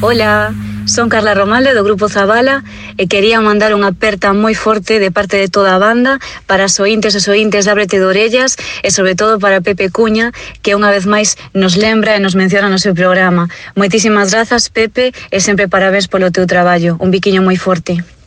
Ola, son Carla Romale do Grupo Zabala e quería mandar unha aperta moi forte de parte de toda a banda para os ointes de Ábrete de Orellas e sobre todo para Pepe Cuña, que unha vez máis nos lembra e nos menciona no seu programa. Moitísimas grazas, Pepe, e sempre parabéns polo teu traballo. Un biquiño moi forte.